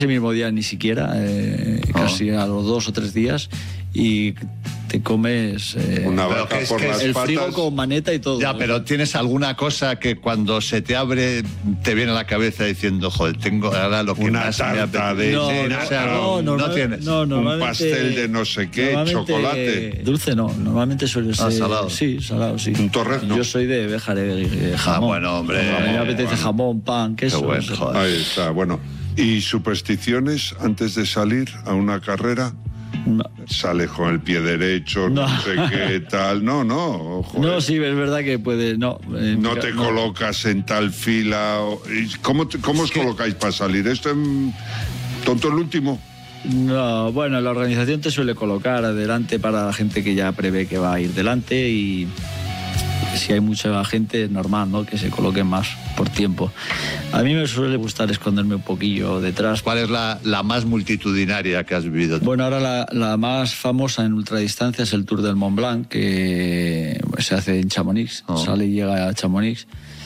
ese mismo día ni siquiera, casi a los 2 o 3 días, y te comes una vaca por las el patas. frigo con maneta y todo. Ya, pero ¿tienes alguna cosa que cuando se te abre te viene a la cabeza diciendo, joder, tengo ahora lo que una más tarta de no tienes? Un pastel de no sé qué, chocolate. Dulce no, normalmente suele ser salado. Sí, salado, sí. Un torrezno. Yo soy de jamón. Bueno, hombre. A mí me apetece jamón, pan, queso. Qué bueno, joder. Ahí está, bueno. ¿Y supersticiones antes de salir a una carrera? No. Sales con el pie derecho, no sé qué tal. No, joder. No, sí, es verdad que puede. No te colocas en tal fila. ¿Cómo os colocáis para salir? ¿Esto en tonto el último? No, bueno, la organización te suele colocar adelante para la gente que ya prevé que va a ir delante, y si hay mucha gente es normal, ¿no?, que se coloquen más por tiempo. A mí me suele gustar esconderme un poquillo detrás. ¿Cuál es la más multitudinaria que has vivido tú? Bueno, ahora la más famosa en ultradistancia es el Tour del Mont Blanc, que se hace en Chamonix. Sale y llega a Chamonix.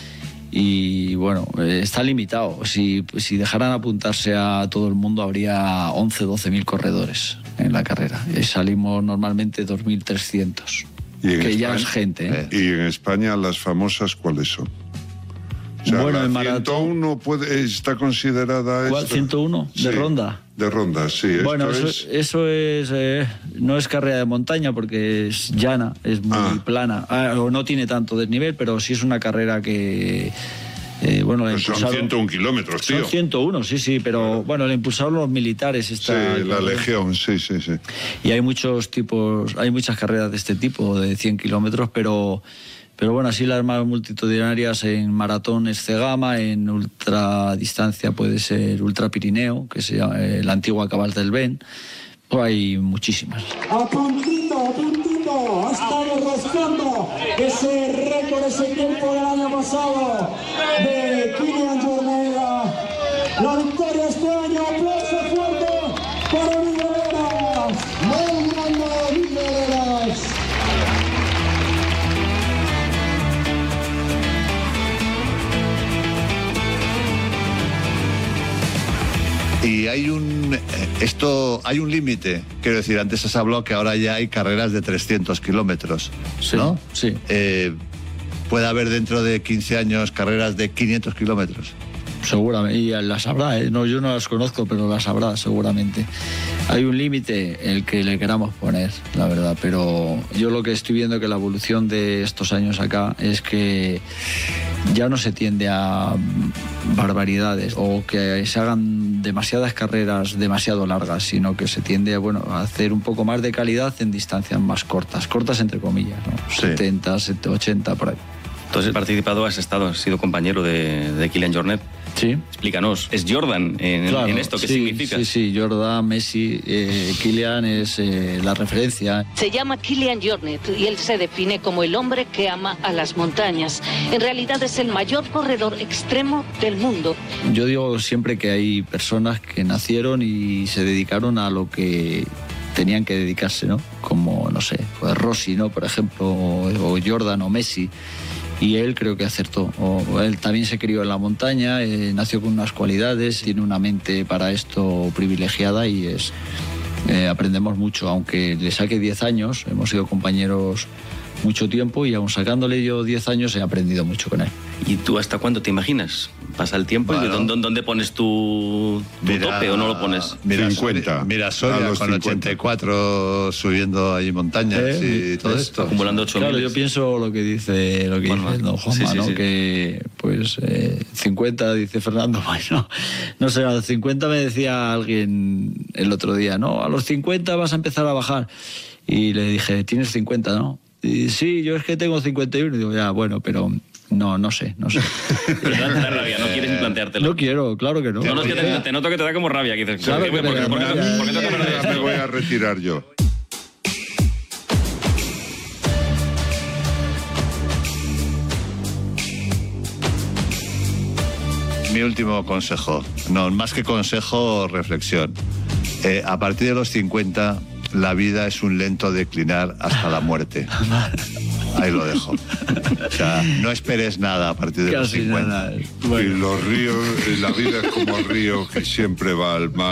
Y bueno, está limitado. Si dejaran apuntarse a todo el mundo, habría 11-12.000 corredores en la carrera. Y salimos normalmente 2.300. Que ya es gente, ¿eh? ¿Y en España las famosas cuáles son? O sea, bueno, la en maratón 101 está considerada... ¿Cuál? 101 de ronda. De ronda, sí. Bueno, eso es no es carrera de montaña porque es llana, es muy plana. O no tiene tanto desnivel, pero sí es una carrera que... bueno, pues son 101 kilómetros, tío. Son 101, sí, pero bueno, la impulsaron los militares. Sí, la Legión, sí. Y hay muchas carreras de este tipo, de 100 kilómetros, pero bueno, así las más multitudinarias en maratón es Cegama, en ultradistancia puede ser Ultra Pirineo, que es la antigua Cabal del Ben. Pues hay muchísimas. A puntito, ha estado rascando ese récord, ese tiempo del año pasado de Kilian Jornet. La victoria este año, aplauso fuerte para Villaleras, muy grande Villaleras. Y hay un límite, quiero decir, antes has hablado que ahora ya hay carreras de 300 kilómetros, ¿no? Sí. ¿Puede haber dentro de 15 años carreras de 500 kilómetros? Seguramente, y las habrá, no, yo no las conozco, pero las habrá seguramente. Hay un límite el que le queramos poner, la verdad, pero yo lo que estoy viendo que la evolución de estos años acá es que ya no se tiende a barbaridades o que se hagan demasiadas carreras demasiado largas, sino que se tiende a hacer un poco más de calidad en distancias más cortas entre comillas, ¿no? Sí. 70, 80, por ahí. Tú has participado, has sido compañero de Kilian Jornet. Sí. Explícanos, ¿es Jordan Claro, en esto? ¿Qué significa? Sí, Jordan, Messi, Kilian es la referencia. Se llama Kilian Jornet y él se define como el hombre que ama a las montañas. En realidad es el mayor corredor extremo del mundo. Yo digo siempre que hay personas que nacieron y se dedicaron a lo que tenían que dedicarse, ¿no? Como, no sé, pues Rossi, ¿no? Por ejemplo, o Jordan o Messi. Y él creo que acertó. Él también se crió en la montaña, nació con unas cualidades, tiene una mente para esto privilegiada y aprendemos mucho. Aunque le saque 10 años, hemos sido compañeros mucho tiempo y aún sacándole yo 10 años he aprendido mucho con él. ¿Y tú hasta cuándo te imaginas? ¿Pasa el tiempo? Bueno. ¿Y dónde pones tu tope o no lo pones? Mira, 50. Mira Soria con 50. 84 subiendo ahí montañas y todo esto. Acumulando 8.000. Claro, yo pienso lo que dice don Juanma, sí, ¿no? sí. Que pues 50, dice Fernando, bueno, no sé, a los 50 me decía alguien el otro día, ¿no? A los 50 vas a empezar a bajar. Y le dije, ¿tienes 50, no? Y sí, yo es que tengo 51. Y digo, ya, bueno, pero no sé. Pero te da rabia, no quieres ni planteártelo. No quiero, claro que no. No, es que te noto que te da como rabia. Que dices, Claro ¿por qué que me da rabia. ¿por qué tengo que hablar de esto? Me voy a retirar yo. Mi último consejo, no, más que consejo, reflexión. A partir de los 50, la vida es un lento declinar hasta la muerte. Ahí lo dejo. O sea, no esperes nada a partir de los Casi 50. nada. Y los ríos, la vida es como el río que siempre va al mar.